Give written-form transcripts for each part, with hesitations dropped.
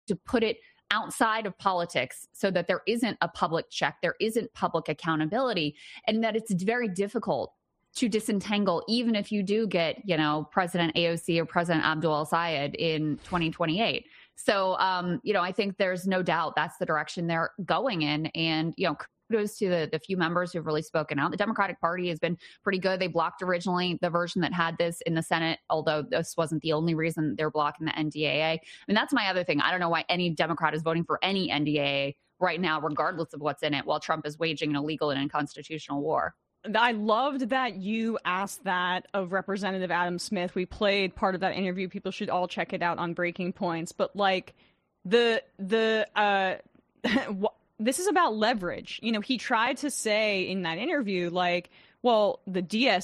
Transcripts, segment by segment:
to put it outside of politics so that there isn't a public check, there isn't public accountability, and that it's very difficult to disentangle, even if you do get, President AOC or President Abdul al-Sayed in 2028. So, I think there's no doubt that's the direction they're going in. And, kudos to the few members who've really spoken out. The Democratic Party has been pretty good. They blocked originally the version that had this in the Senate, although this wasn't the only reason they're blocking the NDAA. I mean, that's my other thing. I don't know why any Democrat is voting for any NDAA right now, regardless of what's in it, while Trump is waging an illegal and unconstitutional war. I loved that you asked that of Representative Adam Smith. We played part of that interview. People should all check it out on Breaking Points. But like this is about leverage. He tried to say in that interview, like, well, the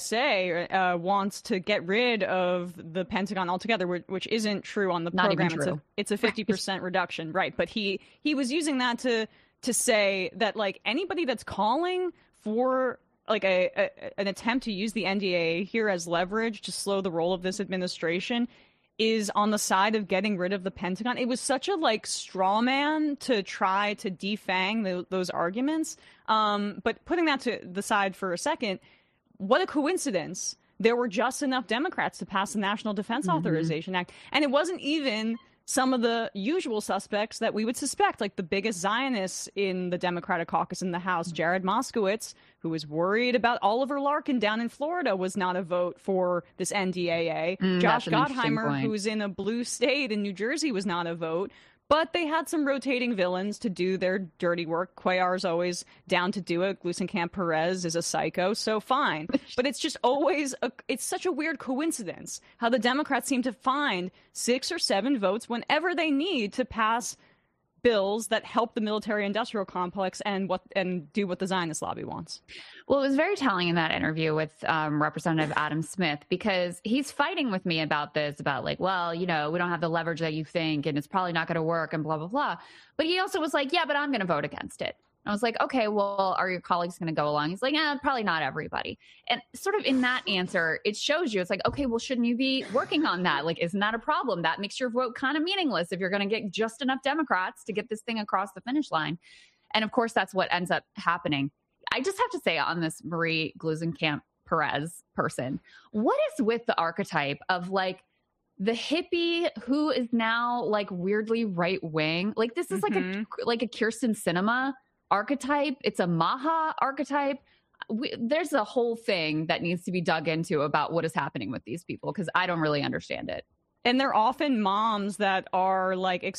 DSA wants to get rid of the Pentagon altogether, which isn't true on the Not program. even true. It's a 50% reduction, right? But he was using that to say that, like, anybody that's calling for like an attempt to use the NDAA here as leverage to slow the roll of this administration is on the side of getting rid of the Pentagon. It was such a straw man to try to defang those arguments. But putting that to the side for a second, what a coincidence. There were just enough Democrats to pass the National Defense Authorization Act. And it wasn't even some of the usual suspects that we would suspect, like the biggest Zionists in the Democratic caucus in the House, Jared Moskowitz, who was worried about Oliver Larkin down in Florida, was not a vote for this NDAA. Josh Gottheimer, who's in a blue state in New Jersey, was not a vote. But they had some rotating villains to do their dirty work. Cuellar's always down to do it. Glusenkamp Perez is a psycho, so fine. But it's just always, it's such a weird coincidence how the Democrats seem to find 6 or 7 votes whenever they need to pass bills that help the military-industrial complex and do what the Zionist lobby wants. Well, it was very telling in that interview with Representative Adam Smith, because he's fighting with me about this, about we don't have the leverage that you think, and it's probably not going to work, and blah, blah, blah. But he also was like, yeah, but I'm going to vote against it. I was like, okay, well, are your colleagues going to go along? He's like, probably not everybody. And sort of in that answer, it shows you, it's like, okay, well, shouldn't you be working on that? Like, isn't that a problem? That makes your vote kind of meaningless if you're going to get just enough Democrats to get this thing across the finish line. And of course, that's what ends up happening. I just have to say on this Marie Glusenkamp Perez person, what is with the archetype of the hippie who is now weirdly right wing? This is like a Kirsten Sinema archetype. It's a Maha archetype. There's a whole thing that needs to be dug into about what is happening with these people, because I don't really understand it. And they're often moms that are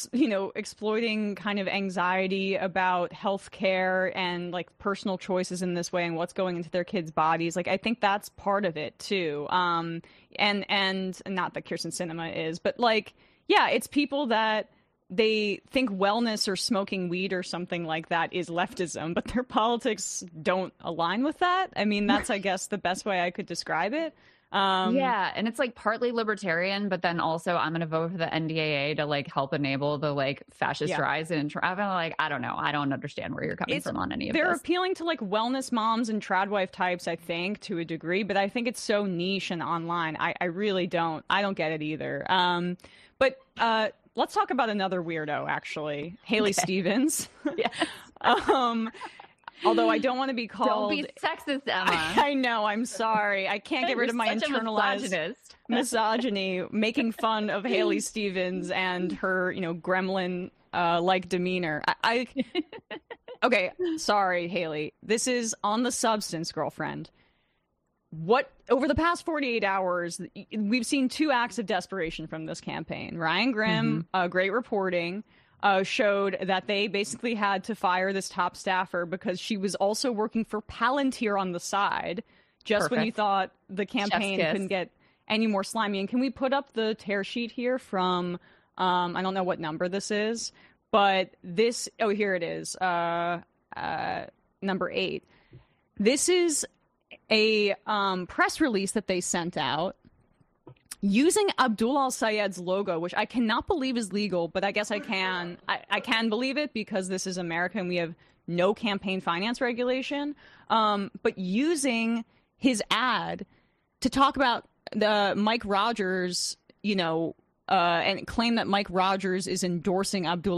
exploiting kind of anxiety about healthcare and personal choices in this way and what's going into their kids' bodies. I think that's part of it too. And not that Kirsten Sinema is, but it's people that they think wellness or smoking weed or something like that is leftism, but their politics don't align with that. I mean, that's, I guess, the best way I could describe it. Yeah, and it's partly libertarian, but then also I'm going to vote for the NDAA to help enable the fascist rise in travel. I don't know. I don't understand where you're coming from on any of this. They're appealing to wellness moms and tradwife types, I think, to a degree, but I think it's so niche and online. I really don't. I don't get it either. But let's talk about another weirdo, actually, Haley Stevens. Yes. Although I don't want to be called... Don't be sexist, Emma. I know, I'm sorry. I can't get rid of my internalized misogyny, making fun of Haley Stevens and her, gremlin-like demeanor. Okay, sorry, Haley. This is on the substance, girlfriend. Over the past 48 hours, we've seen 2 acts of desperation from this campaign. Ryan Grimm, great reporting, showed that they basically had to fire this top staffer because she was also working for Palantir on the side, just when you thought the campaign couldn't get any more slimy. And can we put up the tear sheet here from, I don't know what number this is, but this, here it is, number 8. This is a press release that they sent out using Abdul al-Sayed's logo, which I cannot believe is legal, but I guess I can. I can believe it because this is America and we have no campaign finance regulation. But using his ad to talk about the Mike Rogers, and claim that Mike Rogers is endorsing Abdul